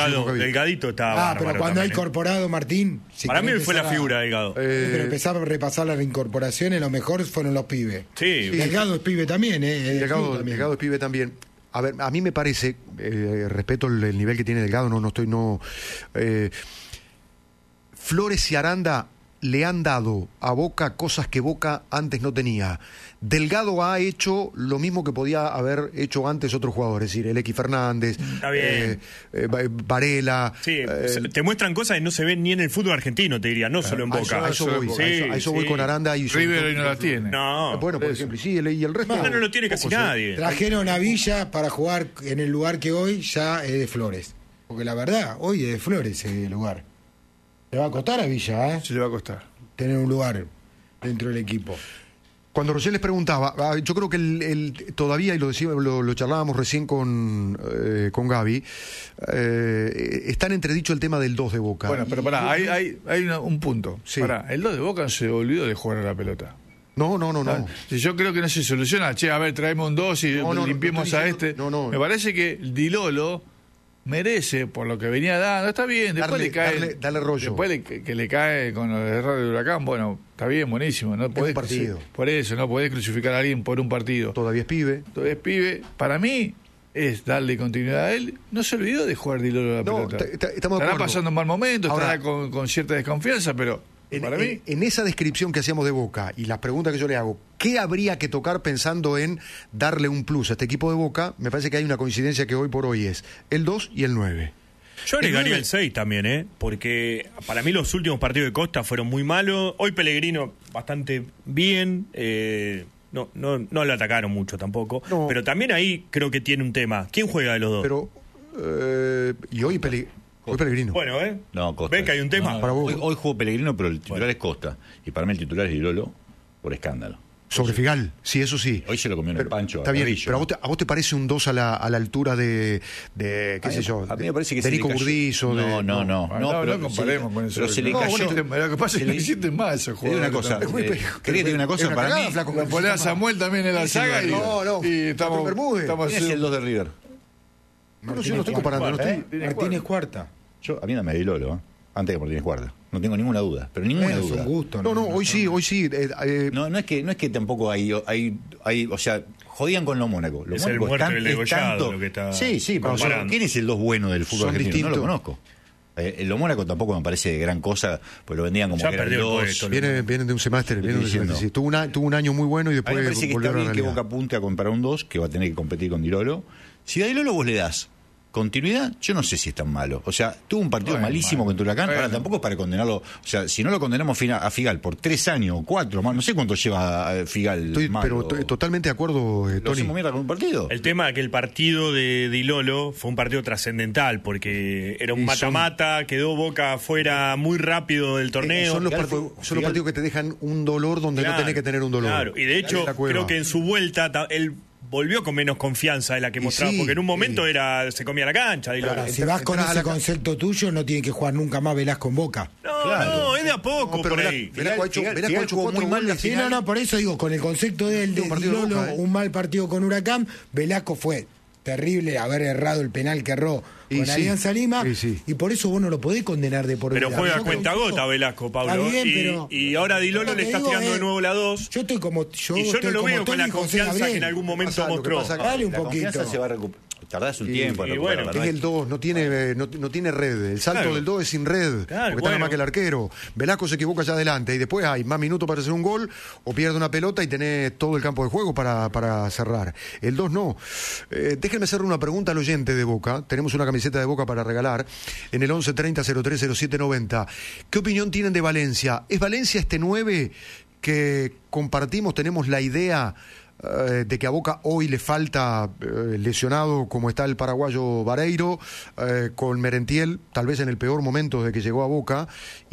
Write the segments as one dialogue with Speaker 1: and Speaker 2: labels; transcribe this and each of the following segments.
Speaker 1: Delgadito estaba.
Speaker 2: Pero cuando ha incorporado Martín.
Speaker 1: Para mí fue la figura Delgado.
Speaker 2: Pero empezaba a repasar las reincorporaciones, lo mejor fueron los pibes.
Speaker 1: Sí.
Speaker 2: Delgado es pibe también,
Speaker 3: Delgado es pibe también. A ver, a mí me parece, respeto el nivel que tiene Delgado, Flores y Aranda le han dado a Boca cosas que Boca antes no tenía. Delgado ha hecho lo mismo que podía haber hecho antes otros jugadores, es decir, el X Fernández, Varela.
Speaker 1: Sí, te muestran cosas que no se ven ni en el fútbol argentino, te diría, no solo en Boca.
Speaker 3: A eso voy con Aranda y
Speaker 4: River hoy no la tiene.
Speaker 1: No.
Speaker 3: Bueno, por ejemplo, y el resto.
Speaker 1: No lo tiene casi nadie.
Speaker 2: Trajeron a Villa para jugar en el lugar que hoy ya es de Flores. Porque la verdad, hoy es de Flores el lugar. Le va a costar a Villa,
Speaker 4: Se le va a costar
Speaker 2: tener un lugar dentro del equipo.
Speaker 3: Cuando Roger les preguntaba, yo creo que todavía, y lo charlábamos recién con Gaby, está en entredicho el tema del 2 de Boca.
Speaker 4: Bueno, pero pará, hay un punto. Sí. Pará, el 2 de Boca no se olvidó de jugar a la pelota.
Speaker 3: No.
Speaker 4: Yo creo que no se soluciona. Che, a ver, traemos un 2 y limpiemos a este.
Speaker 3: No.
Speaker 4: Me parece que Di Lolo merece, por lo que venía dando, está bien, después le cae
Speaker 3: darle rollo.
Speaker 4: Después que le cae con los errores de Huracán, bueno, está bien, buenísimo, no podés,
Speaker 3: partido.
Speaker 4: Por eso no podés crucificar a alguien por un partido.
Speaker 3: Todavía es pibe.
Speaker 4: Para mí es darle continuidad a él. No se olvidó de jugar Di Lolo la pelota. Estará pasando un mal momento, estará con cierta desconfianza, pero para mí,
Speaker 3: en esa descripción que hacíamos de Boca y las preguntas que yo le hago, ¿qué habría que tocar pensando en darle un plus a este equipo de Boca? Me parece que hay una coincidencia que hoy por hoy es el 2 y el 9.
Speaker 1: Yo agregaría el 6 también, porque para mí los últimos partidos de Costa fueron muy malos. Hoy Pellegrino bastante bien. No lo atacaron mucho tampoco. No. Pero también ahí creo que tiene un tema. ¿Quién juega de los dos?
Speaker 3: Pero y hoy Pellegrino.
Speaker 1: Bueno,
Speaker 5: No, Costa.
Speaker 1: ¿Ven que hay un tema?
Speaker 5: Hoy jugó Pellegrino, pero el titular es Costa. Y para mí el titular es Di Lolo por escándalo.
Speaker 3: Sobre Figal, sí, eso sí.
Speaker 5: Hoy se lo comió en el Pancho.
Speaker 3: Está bien, pero ¿a vos te parece un 2 a la altura de qué sé yo?
Speaker 5: A mí me parece que
Speaker 3: de Nico Burdizo.
Speaker 5: No,
Speaker 4: pero no comparemos con eso.
Speaker 5: Pero se le cayó.
Speaker 4: Lo que pasa es que no existen más esos jugadores.
Speaker 5: ¿Querés que te diga una cosa? Para mí,
Speaker 4: lo ponés a Samuel también en la saga y estamos
Speaker 5: ¿quién es el 2 de River?
Speaker 3: Yo no estoy comparando.
Speaker 2: Martínez Cuarta.
Speaker 5: A mí dame Di Lolo, antes que Martínez Cuarta. No tengo ninguna duda, pero ninguna duda.
Speaker 2: Es un gusto.
Speaker 3: No, hoy sí.
Speaker 5: No es que tampoco hay, o sea, jodían con lo Mónaco.
Speaker 1: Es el muerto y el degollado lo que está.
Speaker 5: Sí, pero ¿quién es el 2 bueno del fútbol argentino? No lo conozco. Lo Mónaco tampoco me parece gran cosa, pues lo vendían como
Speaker 1: ya
Speaker 5: que era el 2.
Speaker 3: Vienen de un semestre, sí, tuvo un año muy bueno y después
Speaker 5: a mí me parece que está bien que Boca apunte a comprar un 2, que va a tener que competir con Di Lolo. Si a Di Lolo vos le das continuidad, yo no sé si es tan malo. O sea, tuvo un partido malísimo contra Huracán. Ahora tampoco es para condenarlo. O sea, si no lo condenamos a Figal por 3 años o 4, no sé cuánto lleva Figal.
Speaker 3: Pero totalmente de acuerdo, Tony.
Speaker 5: ¿Lo hacemos mierda con un partido?
Speaker 1: El tema es que el partido de Di Lolo fue un partido trascendental porque era un mata-mata, quedó Boca fuera muy rápido del torneo.
Speaker 3: Son los partidos que te dejan un dolor donde no tenés que tener un dolor.
Speaker 1: Claro, y de hecho, creo que en su vuelta él volvió con menos confianza de la que mostraba, porque en un momento se comía la cancha.
Speaker 2: Claro, si vas con ese concepto tuyo, no tiene que jugar nunca más Velasco en Boca.
Speaker 1: No, es de a poco,
Speaker 3: pero
Speaker 1: por ahí.
Speaker 3: Velasco ha hecho 4 goles.
Speaker 2: Sí, por eso digo, con el concepto de Di Lolo, un mal partido con Huracán, Velasco fue terrible haber errado el penal que erró con Alianza Lima, y por eso vos no lo podés condenar de por vida.
Speaker 1: Pero juega cuenta-gota Velasco, Pablo. Y ahora Di Lolo le está tirando de nuevo la 2.
Speaker 2: Yo
Speaker 1: no lo veo con la confianza que en algún momento mostró.
Speaker 2: Dale un poquito.
Speaker 5: La confianza se va a recuperar. Tardás un tiempo.
Speaker 1: Y bueno,
Speaker 3: es el 2, no tiene red. El salto del 2 es sin red, porque está nada más que el arquero. Velasco se equivoca allá adelante y después hay más minutos para hacer un gol o pierde una pelota y tenés todo el campo de juego para cerrar. El 2 no. Déjenme hacerle una pregunta al oyente de Boca. Tenemos una camiseta de Boca para regalar en el 1130-030790. ¿Qué opinión tienen de Valencia? ¿Es Valencia este 9 que compartimos? Tenemos la idea de que a Boca hoy le falta lesionado como está el paraguayo Vareiro, con Merentiel tal vez en el peor momento de que llegó a Boca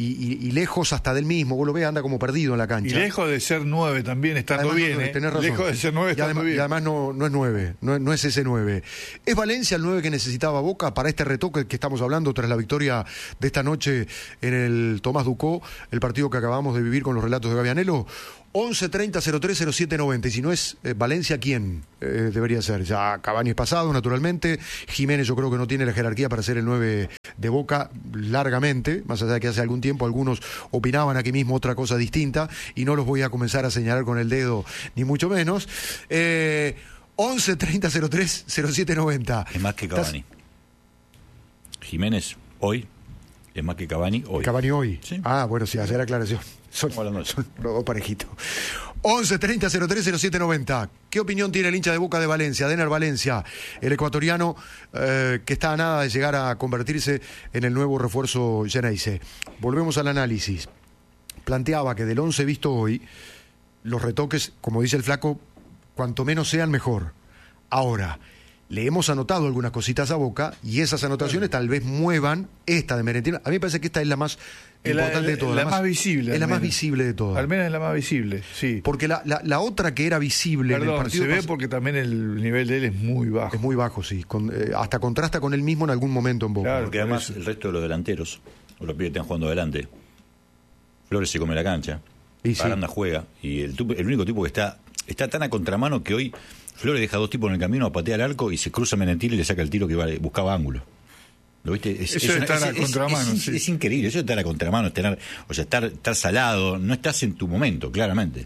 Speaker 3: y lejos hasta del mismo. Vos lo ves, anda como perdido en la cancha
Speaker 4: y lejos de ser 9 también estando bien,
Speaker 3: tenés razón.
Speaker 4: Lejos de ser 9 estando bien.
Speaker 3: Y además no es 9, no es ese 9. ¿Es Valencia el 9 que necesitaba Boca para este retoque que estamos hablando tras la victoria de esta noche en el Tomás Ducó, el partido que acabamos de vivir con los relatos de Gavianelo? 11-30-03-07-90. Y si no es Valencia, ¿quién debería ser? Ya Cavani es pasado, naturalmente. Jiménez yo creo que no tiene la jerarquía para ser el 9 de Boca largamente, más allá de que hace algún tiempo algunos opinaban aquí mismo otra cosa distinta, y no los voy a comenzar a señalar con el dedo, ni mucho menos. 11-30-03-07-90.
Speaker 5: Es más que Cavani. Jiménez, hoy, es más que Cavani hoy.
Speaker 3: Cavani hoy.
Speaker 5: Sí.
Speaker 3: Ah, bueno, sí, hacer aclaración. Son los dos parejitos. 11-30-03-07-90. ¿Qué opinión tiene el hincha de Boca de Valencia, Dener Valencia, el ecuatoriano que está a nada de llegar a convertirse en el nuevo refuerzo Geneise? Volvemos al análisis. Planteaba que del 11 visto hoy, los retoques, como dice el flaco, cuanto menos sean, mejor. Ahora, le hemos anotado algunas cositas a Boca y esas anotaciones tal vez muevan esta de Merentiel. A mí me parece que esta es la más importante de todas.
Speaker 4: La más visible.
Speaker 3: Es la más visible de todas.
Speaker 4: Al menos es la más visible, sí.
Speaker 3: Porque la otra que era visible en el partido...
Speaker 4: se ve porque también el nivel de él es muy bajo.
Speaker 3: Es muy bajo, sí. Hasta contrasta con él mismo en algún momento en Boca.
Speaker 5: Claro, porque además el resto de los delanteros, o los pibes están jugando adelante. Flores se come la cancha. Aranda juega. Y el único tipo que está tan a contramano que hoy Flores deja dos tipos en el camino a patear al arco y se cruza Merentiel y le saca el tiro que buscaba ángulo. ¿Lo viste?
Speaker 4: Eso es estar a contramano.
Speaker 5: Es increíble, eso es estar a contramano, estar salado, no estás en tu momento, claramente.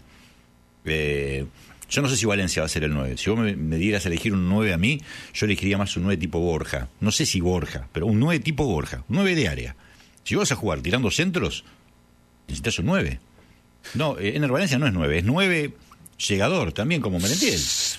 Speaker 5: Yo no sé si Valencia va a ser el 9. Si vos me dieras a elegir un 9 a mí, yo elegiría más un 9 tipo Borja. No sé si Borja, pero un 9 tipo Borja, un 9 de área. Si vas a jugar tirando centros, necesitas un 9. No, Ener Valencia no es 9, es 9 llegador, también como Merentiel.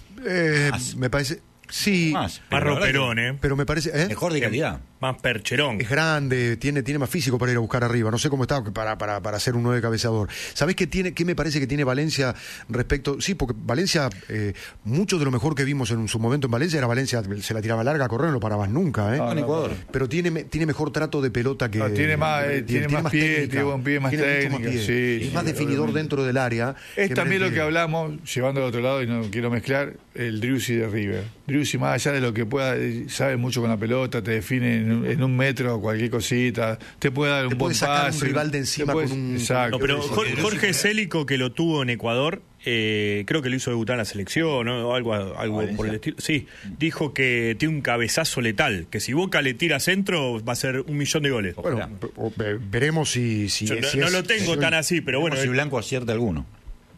Speaker 3: Me parece... Sí,
Speaker 1: más roperón,
Speaker 3: pero me parece
Speaker 5: mejor de calidad,
Speaker 1: más percherón,
Speaker 3: es grande, tiene más físico para ir a buscar arriba. No sé cómo está para ser un 9 cabeceador. ¿Sabés qué me parece que tiene Valencia respecto? Sí, porque Valencia, mucho de lo mejor que vimos en su momento en Valencia era Valencia, se la tiraba larga a correr, no lo parabas nunca,
Speaker 5: en Ecuador.
Speaker 3: Pero tiene mejor trato de pelota que
Speaker 4: tiene más pie, tiene buen pie, más técnica,
Speaker 3: es más definidor dentro del área.
Speaker 4: Es también lo que hablamos, llevando al otro lado, y no quiero mezclar, el Driussi de River. Driussi, más allá de lo que pueda, sabe mucho con la pelota, te define en un metro cualquier cosita, te puede dar un buen pase.
Speaker 3: Sacar un rival de encima con un...
Speaker 1: Exacto. No, pero Jorge Célico, que lo tuvo en Ecuador, creo que lo hizo debutar en la selección, ¿no? O algo por el estilo. Sí, dijo que tiene un cabezazo letal, que si Boca le tira centro va a ser 1.000.000 de goles.
Speaker 3: Bueno, veremos si
Speaker 1: no lo tengo tan así, pero bueno.
Speaker 5: Si Blanco acierta alguno.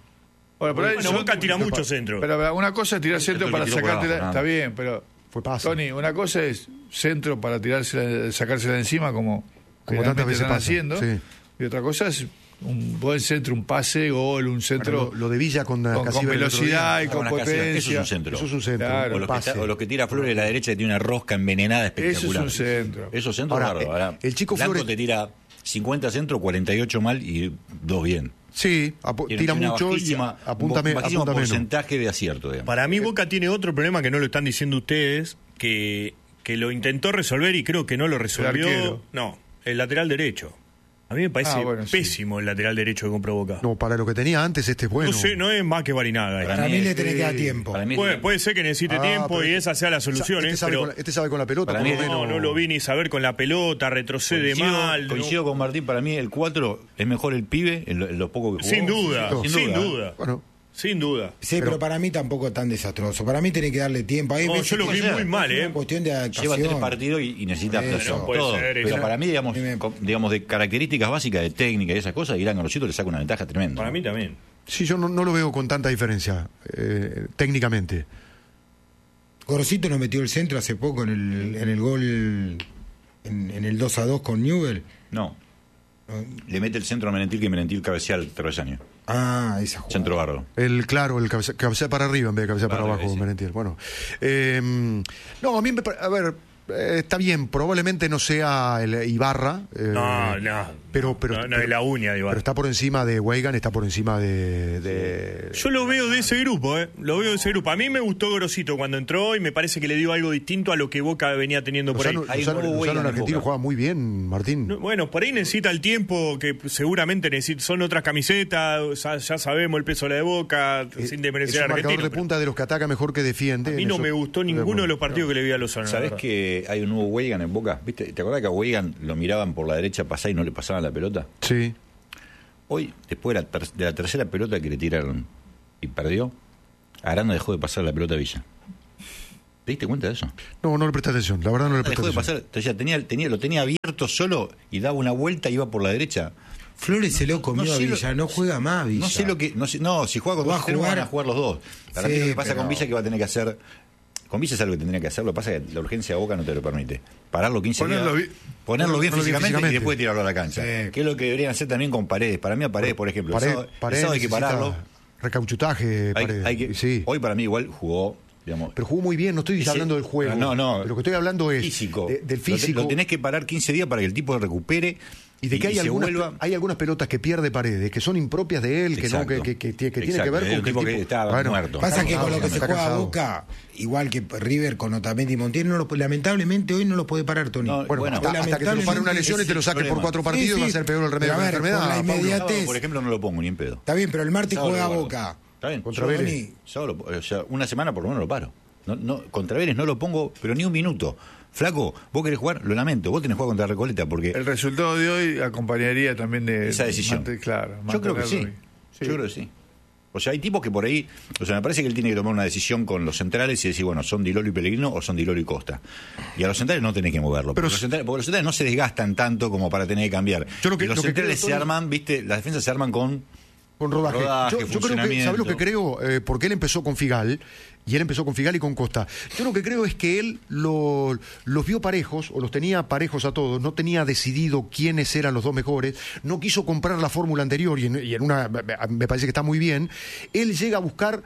Speaker 1: Bueno, Boca tira mucho centro.
Speaker 4: Pero una cosa es tirar centro para sacarte está bien, pero
Speaker 3: fue paso.
Speaker 4: Tony, una cosa es centro para sacársela de encima como
Speaker 3: tantas veces
Speaker 4: están haciendo,
Speaker 3: sí.
Speaker 4: Y otra cosa es un buen centro, un pase, gol, un centro.
Speaker 3: Lo de Villa con
Speaker 4: velocidad y con potencia.
Speaker 5: Eso es un centro.
Speaker 3: Eso es un centro.
Speaker 5: Claro. O lo que tira Flores de la derecha, que tiene una rosca envenenada espectacular.
Speaker 4: Eso es un centro.
Speaker 5: Eso es centro.
Speaker 3: Ahora, el chico
Speaker 5: Blanco
Speaker 3: Flores
Speaker 5: te tira 50 centros, 48 mal y 2 bien.
Speaker 3: Sí, tira mucho y apunta
Speaker 5: bajísimo
Speaker 3: menos.
Speaker 5: Porcentaje de acierto, digamos.
Speaker 1: Para mí Boca tiene otro problema que no lo están diciendo ustedes, que lo intentó resolver y creo que no lo resolvió. El lateral derecho. A mí me parece pésimo el lateral derecho que compró Boca.
Speaker 3: No, para lo que tenía antes es bueno.
Speaker 1: No sé, no es más que Barinaga.
Speaker 2: Para mí le tenés que dar tiempo.
Speaker 1: Puede ser que necesite tiempo y esa sea la solución.
Speaker 3: Este sabe con la pelota.
Speaker 5: Para mí
Speaker 1: no lo vi ni saber con la pelota, retrocede mal.
Speaker 5: Coincido con Martín, para mí el 4 es mejor el pibe en lo poco que jugó.
Speaker 1: Sin duda.
Speaker 3: Bueno.
Speaker 1: Sin duda.
Speaker 2: Sí, pero para mí tampoco tan desastroso. Para mí tiene que darle tiempo. Ahí
Speaker 1: yo lo vi muy mal,
Speaker 2: Es una cuestión de adaptación.
Speaker 5: Lleva 3 partidos y necesita presión. Pero para mí, digamos, de características básicas de técnica y esas cosas, Irán Gorosito le saca una ventaja tremenda.
Speaker 1: Para mí también.
Speaker 3: Sí, yo no lo veo con tanta diferencia técnicamente.
Speaker 2: Gorosito nos metió el centro hace poco en el gol en el 2-2 con Newell.
Speaker 5: No. Le mete el centro a Merentiel, que Merentiel cabecea al travesaño.
Speaker 2: Esa jugada.
Speaker 5: Centro barro.
Speaker 3: El cabecea para arriba en vez de cabecea para abajo, sí. Merentiel. Bueno. No, a mí a ver, está bien, probablemente no sea el Ibarra. Pero
Speaker 1: no es la uña de Ibarra.
Speaker 3: Pero está por encima de Weigan, está por encima de...
Speaker 1: Yo lo veo de ese grupo, Lo veo de ese grupo. A mí me gustó Gorosito cuando entró y me parece que le dio algo distinto a lo que Boca venía teniendo por ahí.
Speaker 3: Lozano en argentino juega muy bien, Martín.
Speaker 1: Bueno, por ahí necesita el tiempo que seguramente son otras camisetas, ya sabemos el peso de la de Boca, sin desmerecer a Argentina.
Speaker 3: Es un marcador de punta de los que ataca mejor que defiende.
Speaker 1: A mí no me gustó ninguno de los partidos que le vi a Lozano.
Speaker 5: ¿Sabés que hay un nuevo Weigan en Boca? ¿Viste? ¿Te acordás que a Weigan lo miraban por la derecha pasar y no le pasaban la pelota?
Speaker 3: Sí.
Speaker 5: Hoy, después de la tercera pelota que le tiraron y perdió, Aranda dejó de pasar la pelota a Villa. ¿Te diste cuenta de eso?
Speaker 3: No le presté atención, la verdad no le presté
Speaker 5: atención.
Speaker 3: Dejó
Speaker 5: de pasar, lo tenía abierto solo y daba una vuelta y iba por la derecha.
Speaker 2: Flores se lo comió a Villa, no juega más Villa.
Speaker 5: Si juega con dos, van a jugar los dos. Para mí lo que pasa con Villa es que va a tener que hacer... Con Villa es algo que tendría que hacer, lo que pasa es que la urgencia de Boca no te lo permite. Pararlo 15 días, ponerlo bien físicamente y después tirarlo a la cancha. Sí. Que es lo que deberían hacer también con Paredes. Para mí a Paredes, por ejemplo, Paredes hay que pararlo.
Speaker 3: Recauchutaje, Paredes.
Speaker 5: Hoy para mí igual jugó... Digamos,
Speaker 3: pero jugó muy bien, no estoy hablando del juego.
Speaker 5: No.
Speaker 3: Pero lo que estoy hablando es
Speaker 5: físico.
Speaker 3: Del físico.
Speaker 5: Lo tenés que parar 15 días para que el tipo recupere.
Speaker 3: Y de que hay algunas pelotas que pierde Paredes, que son impropias de él, que tiene que ver con
Speaker 5: tipo que estaba muerto.
Speaker 2: Pasa que con lo que se juega a Boca, igual que River con Otamendi y Montiel, lamentablemente hoy no lo puede parar Tony.
Speaker 3: Hasta que te lo pare una lesión y te lo saque por 4 partidos, va a ser peor el remedio de la enfermedad.
Speaker 2: La inmediatez.
Speaker 5: Por ejemplo, no lo pongo ni en pedo.
Speaker 2: Está bien, pero el martes juega a Boca.
Speaker 5: Está bien.
Speaker 3: Contra Vélez.
Speaker 5: O sea, una semana por lo menos lo paro. Contra Vélez no lo pongo, pero ni un minuto. Flaco, vos querés jugar, lo lamento, vos tenés que jugar contra Recoleta porque...
Speaker 4: El resultado de hoy acompañaría también de...
Speaker 5: Esa decisión. Yo creo que sí. Yo creo que sí. O sea, hay tipos que por ahí... O sea, me parece que él tiene que tomar una decisión con los centrales y decir, bueno, ¿son Di Lolo y Pellegrino o son Di Lolo y Costa? Y a los centrales no tenés que moverlo. Porque los centrales no se desgastan tanto como para tener que cambiar. Los centrales se arman, ¿viste? Las defensas se arman con
Speaker 3: rodaje. Yo creo que, ¿sabes lo que creo? Porque él empezó con Figal, y él empezó con Figal y con Costa. Yo lo que creo es que él los vio parejos, o los tenía parejos a todos, no tenía decidido quiénes eran los dos mejores, no quiso comprar la fórmula anterior, y en una, me parece que está muy bien. Él llega a buscar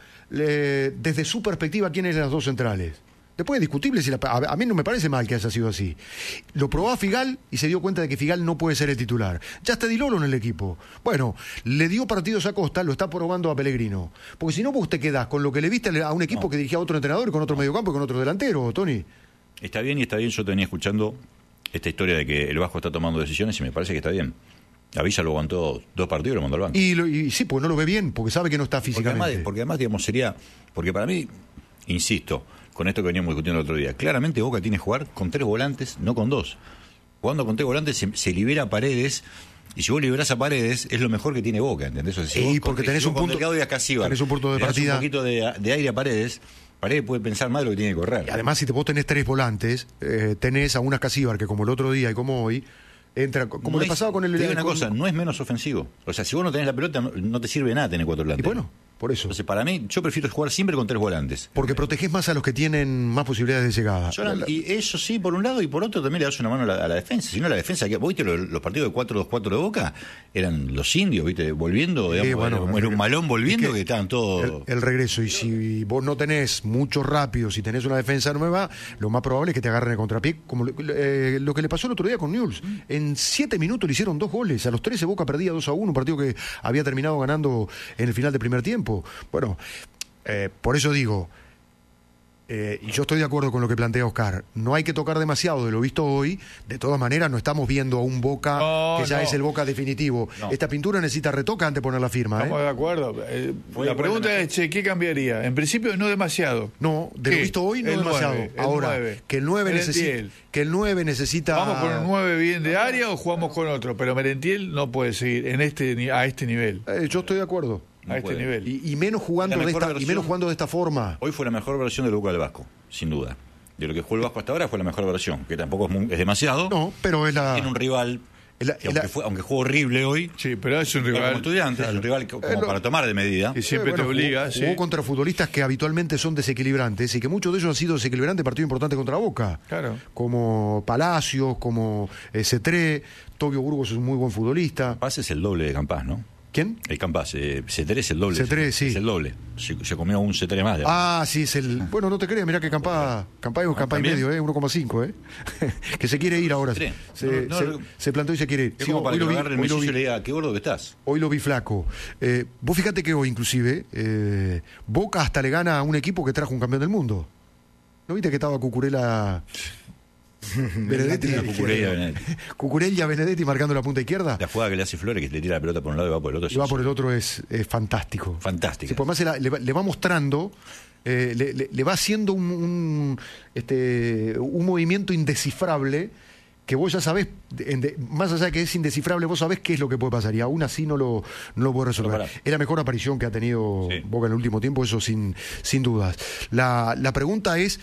Speaker 3: desde su perspectiva quiénes eran los dos centrales. Después es discutible, a mí no me parece mal que haya sido así. Lo probó a Figal y se dio cuenta de que Figal no puede ser el titular. Ya está Di Lolo en el equipo. Bueno, le dio partidos a Costa, lo está probando a Pellegrino. Porque si no, vos te quedás con lo que le viste a un equipo que dirigía a otro entrenador y con otro mediocampo y con otro delantero, Tony.
Speaker 5: Está bien. Yo venía escuchando esta historia de que el Vasco está tomando decisiones y me parece que está bien. A Villa lo aguantó 2 partidos y lo mandó al banco.
Speaker 3: Y sí, porque no lo ve bien, porque sabe que no está físicamente.
Speaker 5: Porque además digamos, sería... Porque para mí, insisto... Con esto que veníamos discutiendo el otro día. Claramente Boca tiene que jugar con 3 volantes, no con 2. Jugando con 3 volantes se libera Paredes. Y si vos liberás a Paredes, es lo mejor que tiene Boca, ¿entendés? O sea, si
Speaker 3: porque tenés un punto de partida.
Speaker 5: Un poquito de aire a Paredes puede pensar más de lo que tiene que correr.
Speaker 3: Y además, si vos tenés 3 volantes, tenés a una Casíbar que como el otro día y como hoy, entra, como le pasaba con el...
Speaker 5: Te digo una cosa, no es menos ofensivo. O sea, si vos no tenés la pelota, no te sirve de nada tener 4 volantes.
Speaker 3: Y bueno, por eso.
Speaker 5: Entonces, para mí, yo prefiero jugar siempre con 3 volantes.
Speaker 3: Porque protegés más a los que tienen más posibilidades de llegada.
Speaker 5: Y eso sí, por un lado, y por otro también le das una mano a la defensa. Si no, la defensa, ¿viste los partidos de 4-2-4 de Boca? Eran los indios, ¿viste? Volviendo, digamos, era un malón volviendo que estaban todos...
Speaker 3: El regreso, y si vos no tenés mucho rápido, si tenés una defensa nueva, lo más probable es que te agarren el contrapié, como lo que le pasó el otro día con Newell's. En 7 minutos le hicieron 2 goles. A los 13 Boca perdía 2-1, un partido que había terminado ganando en el final del primer tiempo. Bueno, por eso digo, y yo estoy de acuerdo con lo que plantea Oscar, no hay que tocar demasiado de lo visto hoy. De todas maneras, no estamos viendo a un Boca que ya es el Boca definitivo. Esta pintura necesita retoque antes de poner la firma.
Speaker 4: Estamos de acuerdo. La pregunta es, ¿qué cambiaría? En principio no demasiado.
Speaker 3: No, de lo visto hoy no demasiado. Ahora, que el 9 necesita...
Speaker 4: ¿Vamos con un 9 bien de área o jugamos con otro? Pero Merentiel no puede seguir a este nivel.
Speaker 3: Yo estoy de acuerdo.
Speaker 4: A este nivel.
Speaker 3: Y menos jugando de esta forma.
Speaker 5: Hoy fue la mejor versión del Boca del Vasco, sin duda. De lo que jugó el Vasco hasta ahora fue la mejor versión, que tampoco es demasiado.
Speaker 3: No, pero es la...
Speaker 5: Tiene un rival... aunque jugó horrible hoy,
Speaker 4: sí, pero es un rival
Speaker 5: como estudiante, es un rival como para tomar de medida.
Speaker 4: Y siempre te obliga.
Speaker 3: Jugó contra futbolistas que habitualmente son desequilibrantes y que muchos de ellos han sido desequilibrantes en partidos importantes contra Boca.
Speaker 4: Claro.
Speaker 3: Como Palacios, como Cetré. Tobio Burgos es un muy buen futbolista.
Speaker 5: Campás es el doble de Campás, ¿no?
Speaker 3: ¿Quién?
Speaker 5: El Campás, Cetré es el doble.
Speaker 3: Cetré, sí.
Speaker 5: Es el doble. Se comió un Cetré más.
Speaker 3: Sí, es el... Bueno, no te creas, mirá que Campás es un Campás y medio, 1,5, que se quiere ir ahora. Se plantó y se quiere ir.
Speaker 5: Es como para que lo agarre el Messi y le diga, qué gordo que estás.
Speaker 3: Hoy lo vi flaco. Vos fíjate que hoy, inclusive, Boca hasta le gana a un equipo que trajo un campeón del mundo. ¿No viste que estaba Cucurella... Cucurella Benedetti marcando la punta izquierda?
Speaker 5: La jugada que le hace Flores, que le tira la pelota por un lado y va por el otro.
Speaker 3: Y va por el otro es fantástico.
Speaker 5: Fantástico.
Speaker 3: Sí, pues además le va mostrando, le va haciendo un movimiento indescifrable que vos ya sabés, más allá de que es indescifrable, vos sabés qué es lo que puede pasar y aún así no lo puede resolver. Es la mejor aparición que ha tenido Boca en el último tiempo, eso sin dudas. La pregunta es,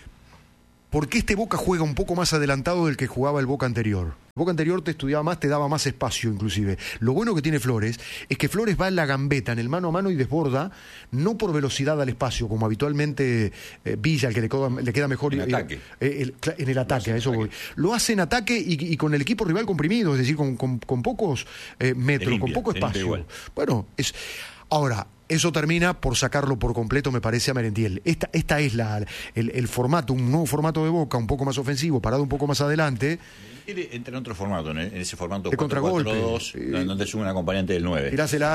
Speaker 3: ¿por qué este Boca juega un poco más adelantado del que jugaba el Boca anterior? El Boca anterior te estudiaba más, te daba más espacio inclusive. Lo bueno que tiene Flores es que Flores va en la gambeta, en el mano a mano y desborda, no por velocidad al espacio, como habitualmente Villa, el que le queda mejor.
Speaker 5: En ataque.
Speaker 3: En el ataque, a eso voy. Lo hace en ataque y con el equipo rival comprimido, es decir, con pocos metros, con poco espacio. Bueno, ahora, eso termina por sacarlo por completo, me parece, a Merentiel. Esta es el formato, un nuevo formato de Boca, un poco más ofensivo, parado un poco más adelante.
Speaker 5: Entra en otro formato, en ese formato
Speaker 3: de contragolpe,
Speaker 5: 4-4-2, donde sube un acompañante del 9.
Speaker 3: Tirásela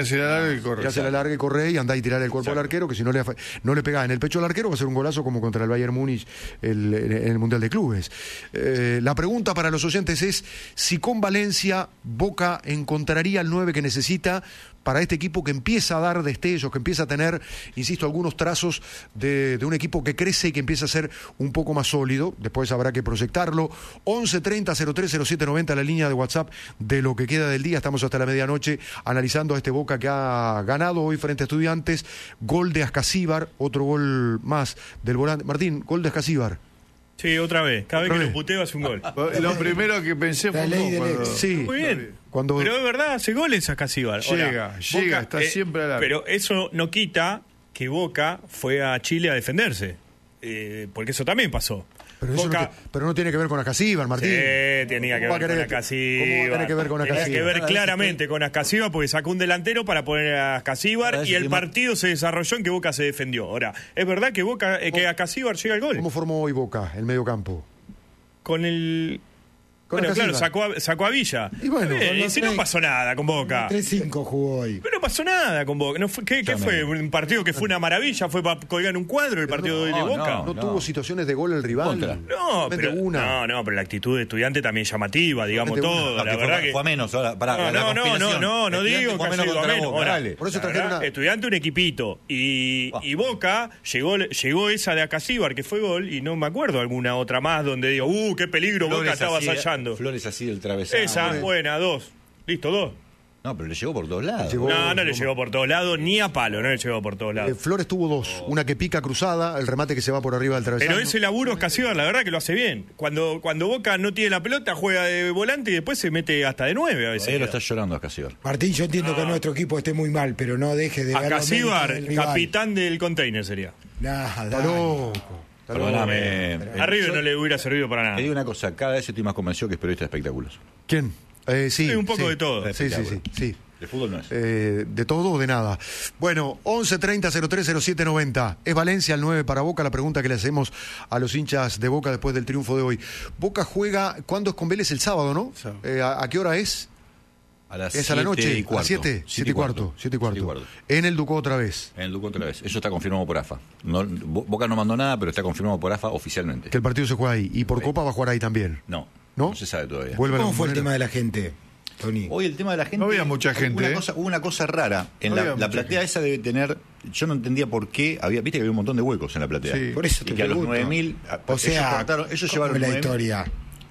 Speaker 3: larga y corre y andá y tirar el cuerpo al arquero, que si no le pegás en el pecho al arquero va a ser un golazo como contra el Bayern Múnich en el Mundial de Clubes. La pregunta para los oyentes es si con Valencia Boca encontraría el 9 que necesita para este equipo que empieza a dar destellos, que empieza a tener, insisto, algunos trazos de un equipo que crece y que empieza a ser un poco más sólido. Después habrá que proyectarlo. 1130-030790, la línea de WhatsApp de lo que queda del día. Estamos hasta la medianoche analizando a este Boca que ha ganado hoy frente a Estudiantes. Gol de Ascasíbar, otro gol más del volante. Martín, gol de Ascasíbar.
Speaker 1: Sí, otra vez. Cada vez que lo puteo hace un gol.
Speaker 4: Lo primero que pensé fue
Speaker 3: sí,
Speaker 1: muy bien. Pero es verdad, hace goles a Ascasíbar.
Speaker 4: Llega, está siempre al arco.
Speaker 1: Pero eso no quita que Boca fue a Chile a defenderse. Porque eso también pasó.
Speaker 3: Pero no tiene que ver con Ascasíbar, Martín.
Speaker 1: Sí, tenía que ver con Ascasíbar.
Speaker 3: ¿Cómo tiene que ver con Ascasíbar?
Speaker 1: Tenía que ver claramente con Ascasíbar porque sacó un delantero para poner a Ascasíbar y el partido se desarrolló en que Boca se defendió. Ahora, ¿es verdad que que Ascasíbar llega al gol?
Speaker 3: ¿Cómo formó hoy Boca el medio campo?
Speaker 1: Con el... Bueno, claro, sacó a Villa.
Speaker 3: Y bueno,
Speaker 1: si no pasó nada con Boca.
Speaker 2: 3-5 jugó hoy.
Speaker 1: Pero no pasó nada con Boca. ¿Qué fue? ¿Un partido que fue una maravilla? ¿Fue para colgar un cuadro el partido de hoy de Boca?
Speaker 3: No tuvo situaciones de gol el rival.
Speaker 1: No, pero la actitud de Estudiante también llamativa, digamos todo. La verdad que
Speaker 5: fue a menos. No
Speaker 1: digo que ha sido a menos.
Speaker 3: Por eso trajeron
Speaker 1: Estudiante un equipito. Y Boca llegó esa de Ascasíbar que fue gol y no me acuerdo alguna otra más donde digo, qué peligro Boca estaba asallando.
Speaker 5: Flores así del travesano.
Speaker 1: Esa, buena, 2. Listo, 2.
Speaker 5: No, pero le llegó por todos lados.
Speaker 1: No le llegó por todos lados, ni a palo, no le llegó por todos lados.
Speaker 3: Flores tuvo 2. Una que pica cruzada, el remate que se va por arriba del travesano.
Speaker 1: Pero ese laburo Ascasíbar, la verdad que lo hace bien. Cuando Boca no tiene la pelota, juega de volante y después se mete hasta de 9 a veces.
Speaker 5: Ahí lo está llorando Ascasíbar.
Speaker 2: Martín, yo entiendo que nuestro equipo esté muy mal, pero no deje de ver
Speaker 1: Ascasíbar, capitán del container sería.
Speaker 2: Nada,
Speaker 3: loco.
Speaker 5: Perdóname.
Speaker 1: A River no le hubiera servido para nada.
Speaker 5: Te digo una cosa, cada vez estoy más convencido que es periodista de espectáculos.
Speaker 3: ¿Quién? Sí.
Speaker 1: Un poco de todo.
Speaker 3: Sí.
Speaker 5: De fútbol no es.
Speaker 3: De todo o de nada. Bueno, 1130-030790. ¿Es Valencia el 9 para Boca? La pregunta que le hacemos a los hinchas de Boca después del triunfo de hoy. Boca juega, ¿cuándo es con Vélez? El sábado, ¿no? ¿A qué hora es?
Speaker 5: A las
Speaker 3: ¿Es a la noche?
Speaker 5: Y cuarto.
Speaker 3: ¿A 7? 7 y cuarto. En el Ducó otra vez.
Speaker 5: En el Ducó otra vez. Eso está confirmado por AFA. Boca no mandó nada, pero está confirmado por AFA oficialmente.
Speaker 3: Que el partido se juega ahí. ¿Y por Copa va a jugar ahí también?
Speaker 5: No se sabe todavía.
Speaker 2: ¿Cómo fue el tema de la gente, Tony?
Speaker 5: Hoy el tema de la gente...
Speaker 4: No había mucha gente.
Speaker 5: Hubo una cosa rara. En la platea esa debe tener... Yo no entendía por qué... Viste que había un montón de huecos en la platea.
Speaker 2: Sí, por eso te
Speaker 5: que
Speaker 2: pregunto.
Speaker 5: A los 9.000...
Speaker 2: O sea,
Speaker 5: ellos llevaron
Speaker 2: la historia.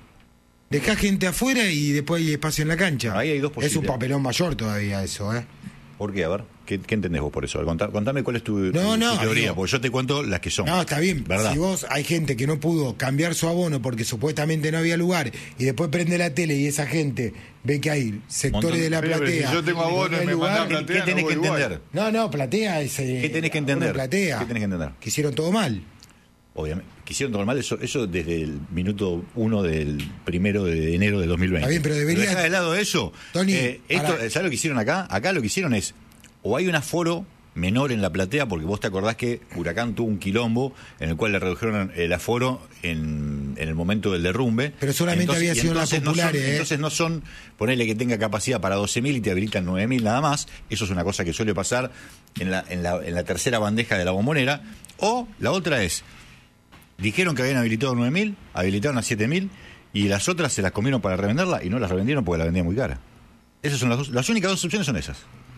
Speaker 2: Dejá gente afuera y después hay espacio en la cancha.
Speaker 5: Ahí hay dos posibilidades.
Speaker 2: Es un papelón mayor todavía eso, ¿eh?
Speaker 5: ¿Por qué? A ver, ¿qué entendés vos por eso? Contame cuál es tu teoría, porque yo te cuento las que son.
Speaker 2: No, está bien.
Speaker 5: ¿Verdad?
Speaker 2: Si vos hay gente que no pudo cambiar su abono porque supuestamente no había lugar y después prende la tele y esa gente ve que hay sectores de la platea.
Speaker 4: Si yo tengo abono y me mandan platea,
Speaker 5: ¿qué tenés que entender?
Speaker 2: No, platea es...
Speaker 5: ¿Qué tenés que entender?
Speaker 2: Platea.
Speaker 5: ¿Qué tenés que entender?
Speaker 2: Que hicieron todo mal.
Speaker 5: Obviamente, quisieron todo mal, eso desde el minuto 1 del 1 de enero de 2020.
Speaker 2: Está bien, pero debería...
Speaker 5: Dejá de lado eso.
Speaker 2: Tony,
Speaker 5: ¿sabes lo que hicieron acá? Acá lo que hicieron es, o hay un aforo menor en la platea, porque vos te acordás que Huracán tuvo un quilombo en el cual le redujeron el aforo en el momento del derrumbe.
Speaker 2: Pero solamente había sido las populares.
Speaker 5: Entonces no son, ponele que tenga capacidad para 12.000 y te habilitan 9.000 nada más. Eso es una cosa que suele pasar en la tercera bandeja de la Bombonera. O la otra es... Dijeron que habían habilitado 9.000, habilitaron a 7.000 y las otras se las comieron para revenderla y no las revendieron porque la vendían muy cara. Esas son las únicas dos opciones son esas.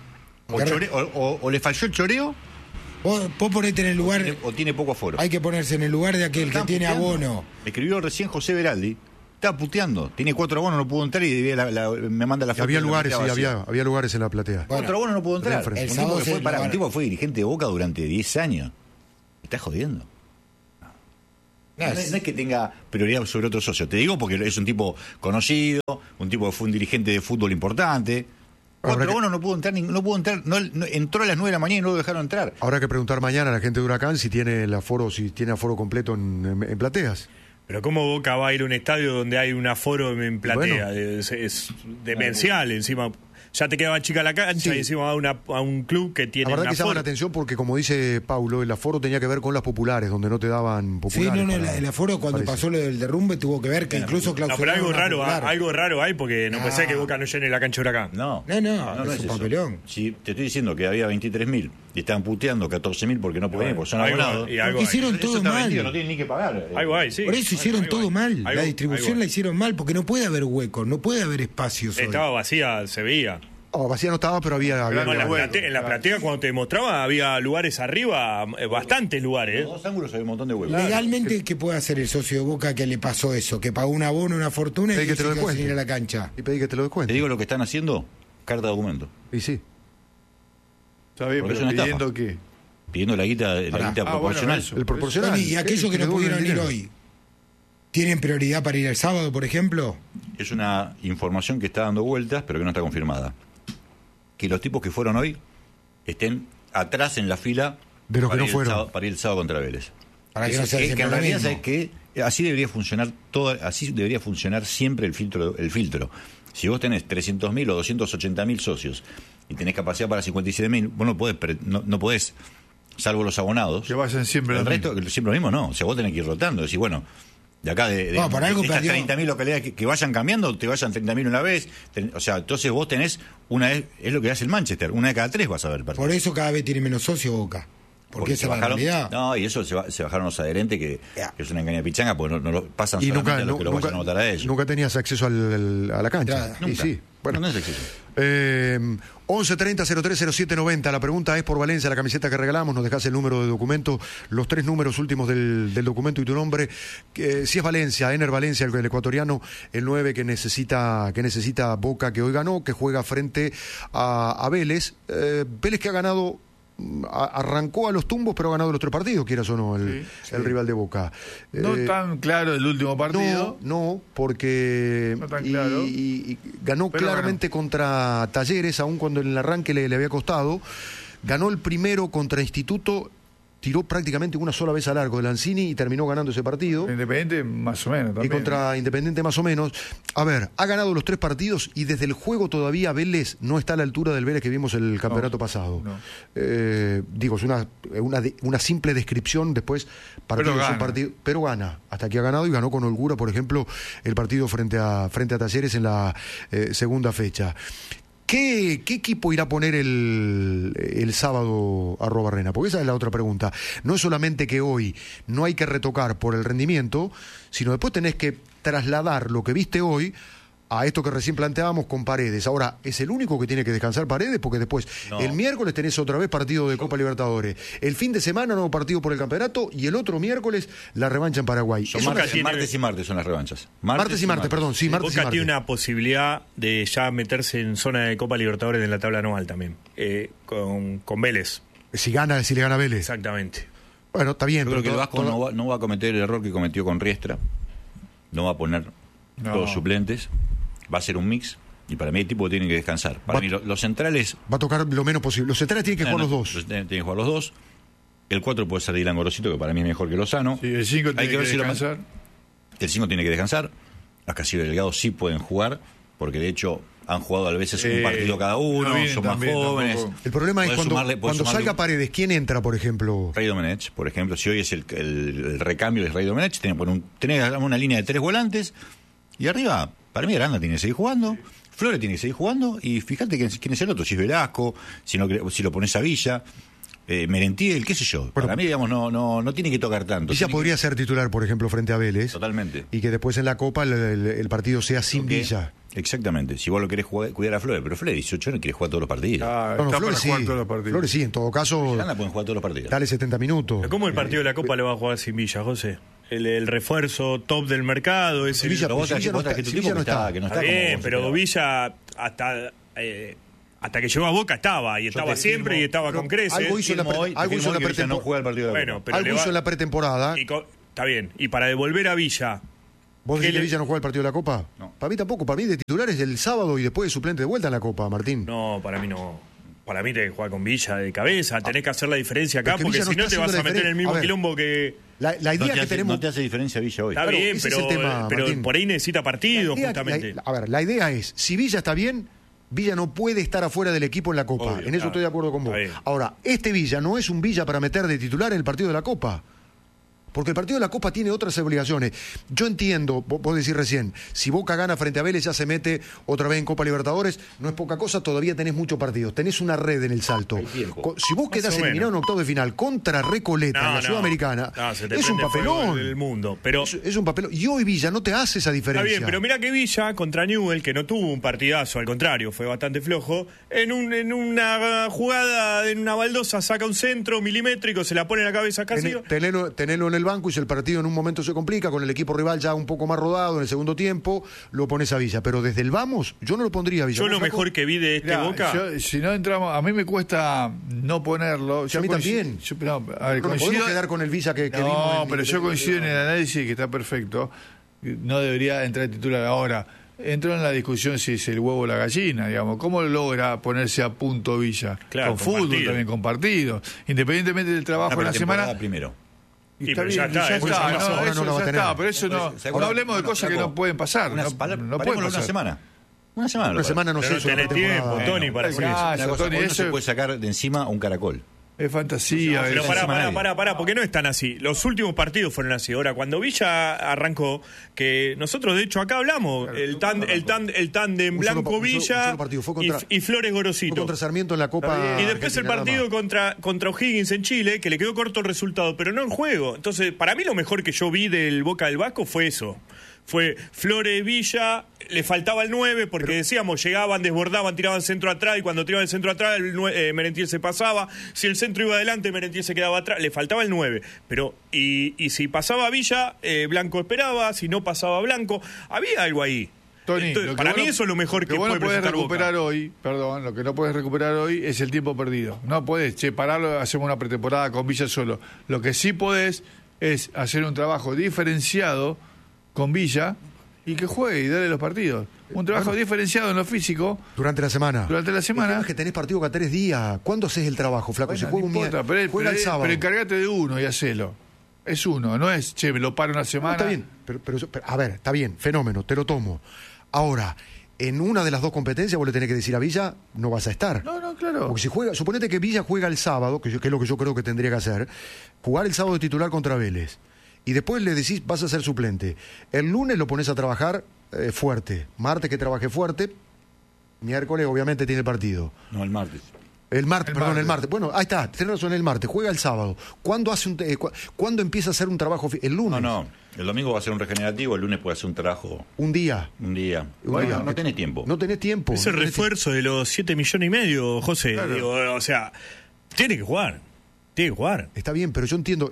Speaker 5: O le falló el choreo.
Speaker 2: Vos ponete en el lugar.
Speaker 5: O tiene poco aforo.
Speaker 2: Hay que ponerse en el lugar de aquel que tiene abono.
Speaker 5: Me escribió recién José Beraldi, Estaba puteando. Tiene 4 abonos, no pudo entrar y me manda la foto.
Speaker 3: Había lugares, había lugares en la platea.
Speaker 5: 4 abonos no pudo entrar. Un tipo que fue dirigente de Boca durante 10 años. Me estás jodiendo. No es que tenga prioridad sobre otro socio. Te digo porque es un tipo conocido, un tipo que fue un dirigente de fútbol importante. 4 abonos no pudo entrar, entró a las 9 de la mañana y no lo dejaron entrar.
Speaker 3: Habrá que preguntar mañana a la gente de Huracán si tiene aforo completo en plateas.
Speaker 1: Pero ¿cómo Boca va a ir a un estadio donde hay un aforo en platea? Bueno, es demencial, encima. Ya te quedaba chica la cancha y encima va a un club que tiene
Speaker 3: la verdad que llama la atención porque, como dice Paulo, el aforo tenía que ver con las populares, donde no te daban populares.
Speaker 2: Sí, el aforo cuando pasó lo del derrumbe tuvo que ver que incluso clausuraron.
Speaker 1: Pero algo raro hay porque no puede ser que Boca no llene la cancha Huracán.
Speaker 2: No, es un papelón.
Speaker 5: Si te estoy diciendo que había 23.000 y estaban puteando 14.000 porque no podían, porque son abonados.
Speaker 2: Porque hicieron todo mal.
Speaker 5: No tienen ni que pagar.
Speaker 1: Algo hay, sí.
Speaker 2: Por eso hicieron todo mal. La distribución la hicieron mal porque no puede haber huecos, no puede haber espacios.
Speaker 1: Estaba vacía, se veía.
Speaker 3: Vacía no estaba, pero había
Speaker 1: en la platea, cuando te mostraba, había lugares arriba, bastantes lugares.
Speaker 5: En los 2 ángulos había un montón de huecos.
Speaker 2: Legalmente, ¿qué puede hacer el socio de Boca que le pasó eso? Que pagó un abono, una fortuna y
Speaker 3: que te lo
Speaker 2: sin ir a la cancha.
Speaker 3: Y pedí que te lo descuente.
Speaker 5: Te digo lo que están haciendo, carta de documento.
Speaker 3: Y sí.
Speaker 4: Está bien, pero ¿pidiendo qué?
Speaker 5: Pidiendo la guita proporcional.
Speaker 3: Bueno, el proporcional.
Speaker 2: Y aquellos que no pudieron ir hoy, ¿tienen prioridad para ir el sábado, por ejemplo?
Speaker 5: Es una información que está dando vueltas, pero que no está confirmada. Que los tipos que fueron hoy estén atrás en la fila
Speaker 3: de los que no fueron
Speaker 5: para ir el sábado contra Vélez.
Speaker 2: Para que no sea
Speaker 5: en realidad es que así debería funcionar siempre el filtro. Si vos tenés 300.000 o 280.000 socios y tenés capacidad para 57.000, vos no podés, salvo los abonados,
Speaker 4: que vayan siempre
Speaker 5: el resto, siempre lo mismo, no. O sea, vos tenés que ir rotando, decir, bueno, de acá de estas 30.000 localidades que vayan cambiando, te vayan 30.000 una vez. O sea, entonces vos tenés es lo que hace el Manchester, una de cada 3 vas a ver.
Speaker 2: Por eso cada vez tiene menos socios Boca. Porque
Speaker 5: se bajaron, no, y eso se bajaron los adherentes, que es una engaña pichanga, porque no lo pasan
Speaker 3: y
Speaker 5: solamente a los que lo vayan a votar a ellos.
Speaker 3: Nunca tenías acceso a la cancha.
Speaker 5: Nunca.
Speaker 3: Y sí, bueno.
Speaker 5: No es acceso.
Speaker 3: 1130-030790. La pregunta es por Valencia, la camiseta que regalamos. Nos dejás el número de documento, los 3 números últimos del documento y tu nombre. Si es Valencia, Ener Valencia, el ecuatoriano, el 9 que necesita Boca, que hoy ganó, que juega frente a Vélez. Vélez que ha ganado. Arrancó a los tumbos, pero ha ganado los 3 partidos, quieras o no, el rival de Boca.
Speaker 4: No tan claro el último partido.
Speaker 3: No, porque
Speaker 4: no tan claro.
Speaker 3: Y ganó claramente contra Talleres, aun cuando en el arranque le había costado. Ganó el primero contra Instituto, tiró prácticamente una sola vez al arco de Lanzini y terminó ganando ese partido.
Speaker 4: Independiente más o menos también.
Speaker 3: Y contra Independiente más o menos. A ver, ha ganado los 3 partidos y desde el juego todavía Vélez no está a la altura del Vélez que vimos el campeonato pasado.
Speaker 4: No.
Speaker 3: Digo, es una simple descripción, después pero gana. Hasta aquí ha ganado y ganó con holgura, por ejemplo, el partido frente a Talleres en la segunda fecha. ¿Qué equipo irá a poner el sábado a Barrena? Porque esa es la otra pregunta. No es solamente que hoy no hay que retocar por el rendimiento, sino después tenés que trasladar lo que viste hoy a esto que recién planteábamos con Paredes. Ahora, ¿es el único que tiene que descansar Paredes? Porque después, el miércoles tenés otra vez partido de Copa Libertadores. El fin de semana, nuevo partido por el campeonato. Y el otro miércoles, la revancha en Paraguay.
Speaker 5: Martes y martes son las revanchas.
Speaker 3: Martes y martes, perdón. Sí, martes y
Speaker 1: Boca
Speaker 3: martes.
Speaker 1: tiene una posibilidad de ya meterse en zona de Copa Libertadores en la tabla anual también. Con Vélez.
Speaker 3: Si le gana Vélez.
Speaker 1: Exactamente.
Speaker 3: Bueno, está bien.
Speaker 5: Yo creo que el Vasco no va a cometer el error que cometió con Riestra. No va a poner todos suplentes. Va a ser un mix y para mí el tipo tiene que descansar. Para mí los centrales...
Speaker 3: Va a tocar lo menos posible. Los centrales tienen que jugar los dos.
Speaker 5: Tienen que jugar los dos. El 4 puede ser Dylan Gorosito, que para mí es mejor que Lozano.
Speaker 4: Sí, el 5 tiene que descansar.
Speaker 5: El 5 tiene que descansar. Acacio y Delgado sí pueden jugar, porque de hecho han jugado a veces un partido cada uno, son más jóvenes.
Speaker 3: Tampoco. El problema es cuando salga Paredes, ¿quién entra, por ejemplo?
Speaker 5: Rey Domenech, por ejemplo. Si hoy es el recambio de Rey Domenech, tenés una línea de 3 volantes y arriba... Para mí Aranda tiene que seguir jugando, Flores tiene que seguir jugando, y fíjate quién es el otro, si es Velasco, si lo pones a Villa, Merentiel, qué sé yo. Bueno, para mí, digamos, no tiene que tocar tanto.
Speaker 3: Villa podría ser titular, por ejemplo, frente a Vélez.
Speaker 5: Totalmente.
Speaker 3: Y que después en la Copa el partido sea sin Villa.
Speaker 5: Exactamente. Si vos lo querés cuidar a Flores, pero Flores 18 años quiere jugar todos los partidos.
Speaker 3: Flores sí. Flores sí, en todo caso.
Speaker 5: Aranda pueden jugar todos los partidos.
Speaker 3: Dale 70 minutos.
Speaker 1: ¿Cómo el partido de la Copa lo va a jugar sin Villa, José? el refuerzo top del mercado. Es
Speaker 3: Villa no está.
Speaker 1: Está bien, pero Villa hasta que llegó a Boca estaba, y estaba siempre, y estaba con creces.
Speaker 3: Algo hizo en la pretemporada.
Speaker 5: No juega el partido de la Copa.
Speaker 3: Algo hizo en la pretemporada.
Speaker 1: Está bien, y para devolver a Villa...
Speaker 3: ¿Vos decís que Villa no juega el partido de la Copa?
Speaker 5: No.
Speaker 3: Para mí tampoco. Para mí de titular es el sábado y después de suplente de vuelta en la Copa, Martín.
Speaker 1: No, para mí no. Para mí tenés que jugar con Villa de cabeza. Tenés que hacer la diferencia acá, porque si no te vas a meter en el mismo quilombo que...
Speaker 3: La idea que tenemos...
Speaker 5: No te hace diferencia Villa hoy.
Speaker 1: Está bien, pero por ahí necesita partido, justamente.
Speaker 3: La idea es, si Villa está bien, Villa no puede estar afuera del equipo en la Copa.
Speaker 1: Obvio,
Speaker 3: en eso estoy de acuerdo con vos. Ahora, este Villa no es un Villa para meter de titular en el partido de la Copa. Porque el partido de la Copa tiene otras obligaciones. Yo entiendo, vos decís recién, si Boca gana frente a Vélez, ya se mete otra vez en Copa Libertadores, no es poca cosa, todavía tenés muchos partidos, tenés una red en el salto. Si vos quedás eliminado en octavo de final contra Recoleta en la Sudamericana, es un papelón.
Speaker 1: Del mundo, pero...
Speaker 3: Es un papelón. Y hoy Villa no te hace esa diferencia.
Speaker 1: Está bien, pero mira que Villa contra Newell, que no tuvo un partidazo, al contrario, fue bastante flojo, en una jugada, en una baldosa, saca un centro milimétrico, se la pone en la cabeza casi.
Speaker 3: Tenelo en el banco, y si el partido en un momento se complica, con el equipo rival ya un poco más rodado en el segundo tiempo, lo pones a Villa. Pero desde el vamos, yo no lo pondría a Villa.
Speaker 1: Yo lo mejor que vi de Boca...
Speaker 4: Si no entramos, a mí me cuesta no ponerlo.
Speaker 3: A mí también.
Speaker 4: No
Speaker 3: podemos quedar con el Villa que vimos.
Speaker 4: No, pero yo coincido en el análisis que está perfecto. No debería entrar titular ahora. Entró en la discusión si es el huevo o la gallina, digamos. ¿Cómo logra ponerse a punto Villa?
Speaker 1: Claro,
Speaker 4: con fútbol
Speaker 1: partido.
Speaker 4: También, con partidos. Independientemente del trabajo en la semana.
Speaker 5: Primero.
Speaker 1: Pero ya está,
Speaker 4: pero eso no hablemos de cosas que no pueden pasar. No pueden pasar.
Speaker 5: Una semana.
Speaker 3: Una semana no sé.
Speaker 1: No tenés tiempo, Tony, para hacer eso.
Speaker 5: No se puede sacar de encima un caracol.
Speaker 4: Es fantasía.
Speaker 1: Pero pará, porque no es tan así. Los últimos partidos fueron así. Ahora, cuando Villa arrancó, que nosotros de hecho acá hablamos, el tándem Blanco-Villa y Flores-Gorosito.
Speaker 3: Contra Sarmiento en la Copa.
Speaker 1: Y después el partido contra O'Higgins en Chile, que le quedó corto el resultado, pero no el juego. Entonces, para mí lo mejor que yo vi del Boca del Vasco fue eso. Fue Flores, Villa, le faltaba el 9 porque decíamos, llegaban, desbordaban, tiraban centro atrás, y cuando tiraban el centro atrás Merentiel se pasaba, si el centro iba adelante Merentiel se quedaba atrás, le faltaba el 9, pero y si pasaba Villa, Blanco esperaba, si no pasaba Blanco, había algo ahí.
Speaker 4: Tony,
Speaker 1: entonces, para mí eso es lo mejor que puede presentar
Speaker 4: recuperar
Speaker 1: Boca.
Speaker 4: hoy, lo que no puedes recuperar hoy es el tiempo perdido. No puedes, pararlo, hacemos una pretemporada con Villa solo. Lo que sí podés es hacer un trabajo diferenciado con Villa y que juegue y darle los partidos. Un trabajo diferenciado en lo físico.
Speaker 3: Durante la semana.
Speaker 4: El tema
Speaker 3: es que tenés partido cada 3 días. ¿Cuándo haces el trabajo, flaco?
Speaker 4: Bueno,
Speaker 3: si juega un día, juega el sábado.
Speaker 4: Pero encárgate de uno y hacelo. Es uno, no es, me lo paro una semana.
Speaker 3: No, está bien, pero a ver, está bien, fenómeno, te lo tomo. Ahora, en una de las dos competencias vos le tenés que decir a Villa, no vas a estar.
Speaker 4: No, claro.
Speaker 3: Porque si juega, suponete que Villa juega el sábado, que es lo que yo creo que tendría que hacer, jugar el sábado de titular contra Vélez. Y después le decís, vas a ser suplente. El lunes lo pones a trabajar fuerte. Martes que trabaje fuerte. Miércoles obviamente tiene el partido.
Speaker 5: No, el martes.
Speaker 3: El martes. Bueno, ahí está, tenés razón, el martes. Juega el sábado. ¿Cuándo empieza a hacer un trabajo? El lunes.
Speaker 5: No. El domingo va a ser un regenerativo, el lunes puede hacer un trabajo.
Speaker 3: Un día.
Speaker 5: No tenés tiempo.
Speaker 3: No tenés tiempo.
Speaker 1: Es el refuerzo de los 7,5 millones, José.
Speaker 4: Claro.
Speaker 1: Digo, o sea, tiene que jugar. Tiene que jugar.
Speaker 3: Está bien, pero yo entiendo.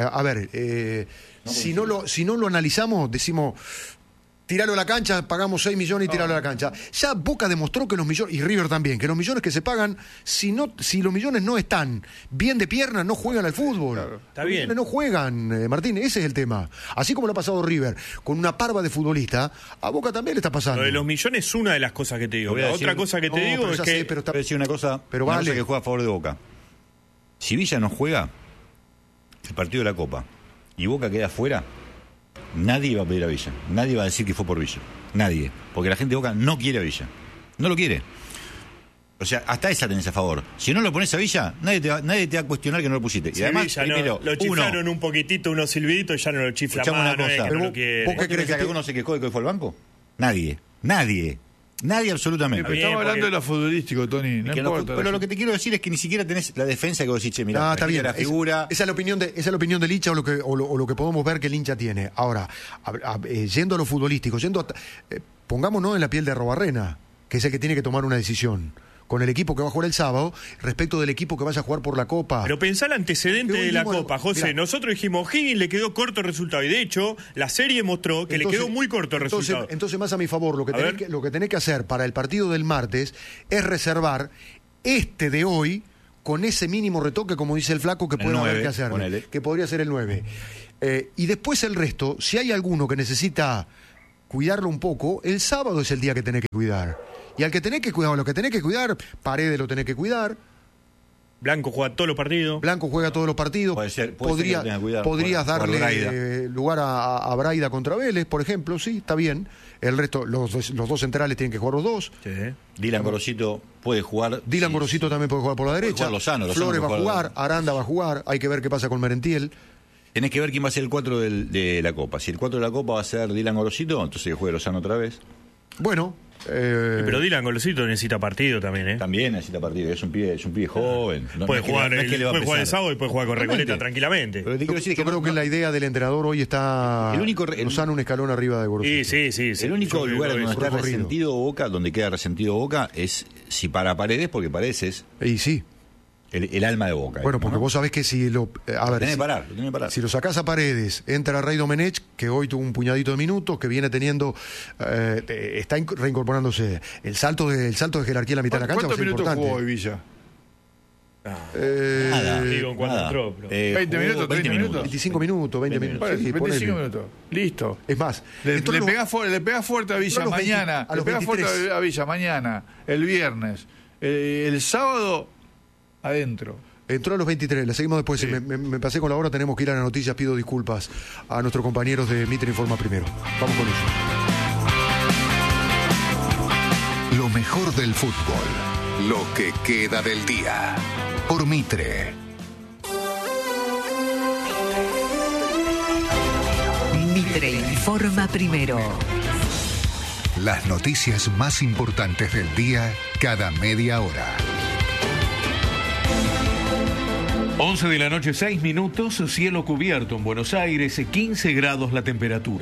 Speaker 3: Si no lo analizamos, decimos, tiralo a la cancha, pagamos 6 millones y tiralo a la cancha. Ya Boca demostró que los millones, y River también, que los millones que se pagan, si los millones no están bien de pierna, no juegan al fútbol.
Speaker 4: Claro.
Speaker 1: Está bien.
Speaker 3: No juegan, Martín, ese es el tema. Así como lo ha pasado River, con una parva de futbolista, a Boca también le está pasando.
Speaker 1: Lo de los millones es una de las cosas que te digo. La otra cosa que te digo es que...
Speaker 5: Voy a decir una cosa,
Speaker 3: pero vale.
Speaker 5: Que juega a favor de Boca. Si Villa no juega el partido de la Copa y Boca queda afuera, nadie va a pedir a Villa. Nadie va a decir que fue por Villa. Nadie. Porque la gente de Boca no quiere a Villa. No lo quiere. O sea, hasta esa tenés a favor. Si no lo pones a Villa, nadie te va a cuestionar que no lo pusiste. Y además,
Speaker 1: Villa primero, lo chiflaron un poquitito, unos silbiditos, y ya no lo chifla más.
Speaker 5: Una cosa.
Speaker 1: No lo quiere.
Speaker 5: ¿Vos crees que alguno se quejó de que fue al banco? Nadie absolutamente.
Speaker 4: Estamos hablando de lo futbolístico, Tony. No importa.
Speaker 5: Pero lo que te quiero decir es que ni siquiera tenés la defensa que vos decís, mirá,
Speaker 3: está bien.
Speaker 5: La figura.
Speaker 3: Esa es la opinión del hincha o lo que podemos ver que el hincha tiene. Ahora, yendo a lo futbolístico, pongámonos en la piel de Arrobarrena, que es el que tiene que tomar una decisión. con el equipo que va a jugar el sábado respecto del equipo que vaya a jugar por la Copa.
Speaker 1: Pero pensá el antecedente de la Copa, José. Mirá, nosotros dijimos, Higgins le quedó corto el resultado. Y de hecho, la serie mostró que le quedó muy corto el resultado.
Speaker 3: Entonces, más a mi favor, lo que tenés que hacer para el partido del martes es reservar de hoy con ese mínimo retoque, como dice el flaco, que puede haber que hacer. Que podría ser el 9. Y después el resto, si hay alguno que necesita cuidarlo un poco, el sábado es el día que tenés que cuidar. Y al que tenés que cuidar, Paredes lo tenés que cuidar.
Speaker 1: Blanco juega todos los partidos.
Speaker 3: Podrías darle lugar a Braida contra Vélez, por ejemplo, sí, está bien. El resto, los dos centrales tienen que jugar los dos.
Speaker 5: Sí. Dylan Gorosito puede jugar.
Speaker 3: Dylan Gorosito también puede jugar por la derecha.
Speaker 5: Lozano
Speaker 3: Flores va a jugar, Aranda va a jugar. Hay que ver qué pasa con Merentiel.
Speaker 5: Tenés que ver quién va a ser el 4 de la Copa. Si el 4 de la Copa va a ser Dylan Gorosito, entonces que juegue Lozano otra vez.
Speaker 3: Bueno.
Speaker 1: Pero Dylan Gorosito necesita partido también, ¿eh?
Speaker 5: También necesita partido, es un pibe joven.
Speaker 1: Puede jugar el sábado y puede jugar con Recoleta tranquilamente.
Speaker 3: Pero yo creo que la idea del entrenador hoy está Lozano un escalón arriba de Gorosito.
Speaker 1: Sí.
Speaker 5: El único lugar donde está resentido Boca, donde queda resentido Boca, es si para Paredes, porque Paredes es...
Speaker 3: Y sí.
Speaker 5: El alma de Boca.
Speaker 3: Bueno, porque vos sabés que si lo...
Speaker 5: tenés que parar.
Speaker 3: Si lo sacás a Paredes, entra Rey Domenech, que hoy tuvo un puñadito de minutos, que viene teniendo... está reincorporándose. El salto de jerarquía en la mitad de la cancha va a ser importante.
Speaker 4: ¿Cuántos minutos jugó Villa?
Speaker 5: Nada.
Speaker 1: Digo, cuando entró.
Speaker 4: 20 minutos, 30 minutos.
Speaker 3: 25 minutos, 20 minutos.
Speaker 4: Sí, 25 minutos. Listo.
Speaker 3: Es más.
Speaker 4: Le pega fuerte a Villa mañana. Le pega fuerte a Villa mañana, el viernes. El sábado... adentro.
Speaker 3: Entró a los 23, la seguimos después. Sí. Me pasé con la hora, tenemos que ir a las noticias. Pido disculpas a nuestros compañeros de Mitre Informa Primero. Vamos con
Speaker 6: eso. Lo mejor del fútbol, lo que queda del día. Por Mitre.
Speaker 7: Mitre Informa Primero.
Speaker 6: Las noticias más importantes del día cada media hora.
Speaker 8: 11 de la noche, 6 minutos, cielo cubierto en Buenos Aires, 15 grados la temperatura.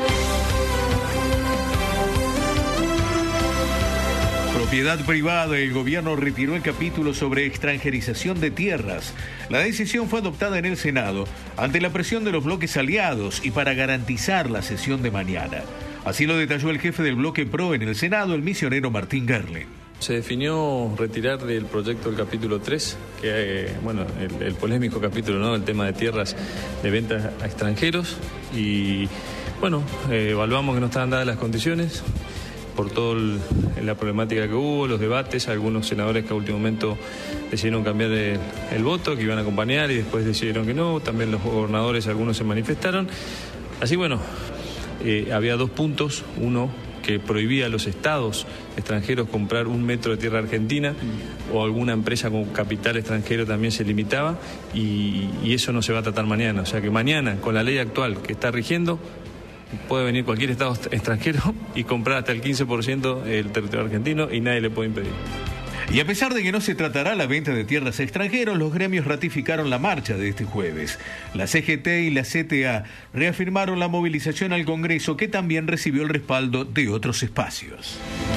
Speaker 8: Propiedad privada, el gobierno retiró el capítulo sobre extranjerización de tierras. La decisión fue adoptada en el Senado ante la presión de los bloques aliados y para garantizar la sesión de mañana. Así lo detalló el jefe del bloque PRO en el Senado, el misionero Martín Gerling.
Speaker 9: Se definió retirar del proyecto el capítulo 3, que el polémico capítulo, ¿no? El tema de tierras de ventas a extranjeros. Y evaluamos que no estaban dadas las condiciones por toda la problemática que hubo, los debates, algunos senadores que a último momento decidieron cambiar el voto, que iban a acompañar y después decidieron que no, también los gobernadores, algunos se manifestaron. Así había 2 puntos, uno que prohibía a los estados extranjeros comprar 1 metro de tierra argentina o alguna empresa con capital extranjero también se limitaba y eso no se va a tratar mañana. O sea que mañana, con la ley actual que está rigiendo, puede venir cualquier estado extranjero y comprar hasta el 15% del territorio argentino y nadie le puede impedir.
Speaker 8: Y a pesar de que no se tratará la venta de tierras a extranjeros, los gremios ratificaron la marcha de este jueves. La CGT y la CTA reafirmaron la movilización al Congreso, que también recibió el respaldo de otros espacios.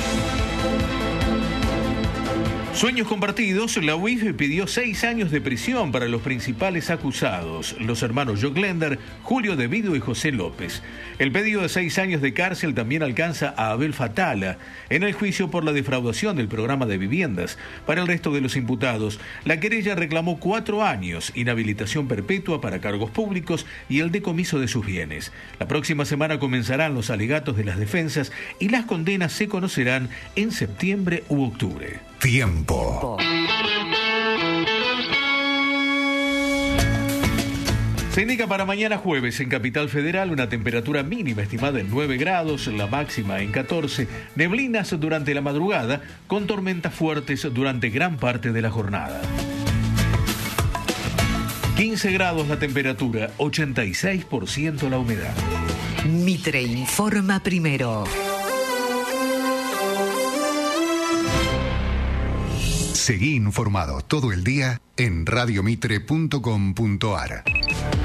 Speaker 8: Sueños compartidos, la UIF pidió 6 años de prisión para los principales acusados, los hermanos Jock Lender, Julio De Vido y José López. El pedido de 6 años de cárcel también alcanza a Abel Fatala en el juicio por la defraudación del programa de viviendas. Para el resto de los imputados, la querella reclamó 4 años, inhabilitación perpetua para cargos públicos y el decomiso de sus bienes. La próxima semana comenzarán los alegatos de las defensas y las condenas se conocerán en septiembre u octubre.
Speaker 6: Tiempo.
Speaker 8: Se indica para mañana jueves en Capital Federal una temperatura mínima estimada en 9 grados, la máxima en 14, neblinas durante la madrugada, con tormentas fuertes durante gran parte de la jornada. 15 grados la temperatura, 86% la humedad.
Speaker 7: Mitre Informa Primero.
Speaker 6: Seguí informado todo el día en radiomitre.com.ar.